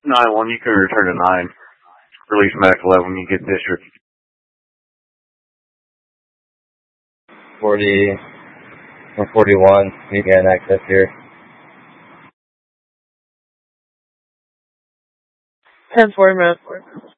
9-1, you can return to 9. Release medic 11 when you get district. 40 or 41, you can access here. 10-4, Matt.